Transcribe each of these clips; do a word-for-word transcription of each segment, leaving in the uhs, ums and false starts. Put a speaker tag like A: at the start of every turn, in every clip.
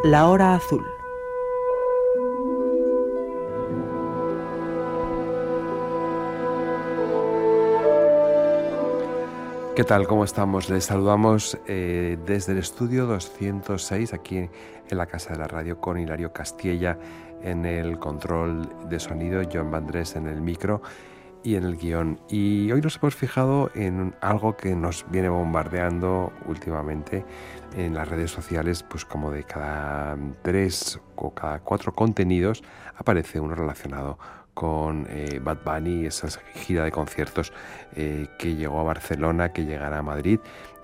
A: La Hora Azul.
B: ¿Qué tal? ¿Cómo estamos? Les saludamos eh, desde el estudio doscientos seis, aquí en la Casa de la Radio, con Hilario Castilla en el control de sonido, John Vandrés en el micro y en el guión. Y hoy nos hemos fijado en algo que nos viene bombardeando últimamente en las redes sociales, pues como de cada tres o cada cuatro contenidos aparece uno relacionado con eh, Bad Bunny, esa gira de conciertos eh, que llegó a Barcelona, que llegará a Madrid,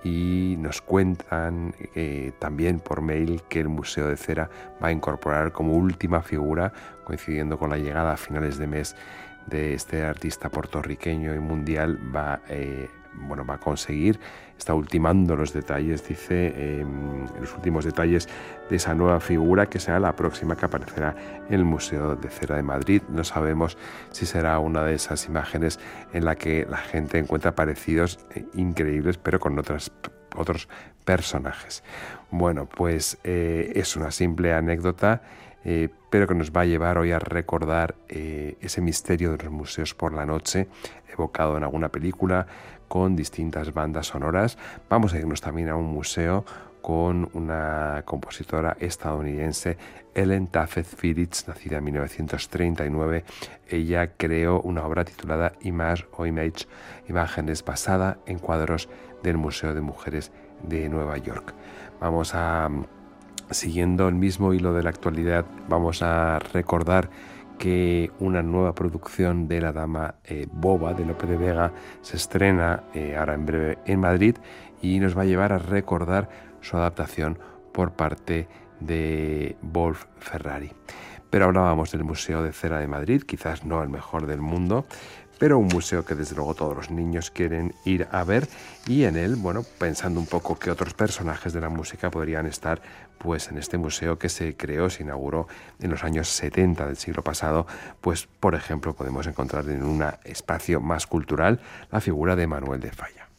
B: y nos cuentan eh, también por mail que el Museo de Cera va a incorporar como última figura, coincidiendo con la llegada a finales de mes de este artista puertorriqueño y mundial, va, eh, bueno, va a conseguir, está ultimando los detalles, dice, eh, los últimos detalles de esa nueva figura que será la próxima que aparecerá en el Museo de Cera de Madrid. No sabemos si será una de esas imágenes en la que la gente encuentra parecidos eh, increíbles, pero con otras otros personajes. Bueno, pues eh, es una simple anécdota, Eh, pero que nos va a llevar hoy a recordar eh, ese misterio de los museos por la noche, evocado en alguna película, con distintas bandas sonoras. Vamos a irnos también a un museo con una compositora estadounidense, Ellen Taffet Phillips, nacida en mil novecientos treinta y nueve. Ella creó una obra titulada Image o Image, imágenes, basada en cuadros del Museo de Mujeres de Nueva York. Vamos a... Siguiendo el mismo hilo de la actualidad, vamos a recordar que una nueva producción de La Dama eh, Boba de Lope de Vega se estrena eh, ahora en breve en Madrid y nos va a llevar a recordar su adaptación por parte de Wolf Ferrari. Pero hablábamos del Museo de Cera de Madrid, quizás no el mejor del mundo, pero un museo que desde luego todos los niños quieren ir a ver, y en él, bueno, pensando un poco que otros personajes de la música podrían estar pues en este museo que se creó, se inauguró en los años setenta del siglo pasado, pues por ejemplo podemos encontrar en un espacio más cultural la figura de Manuel de Falla.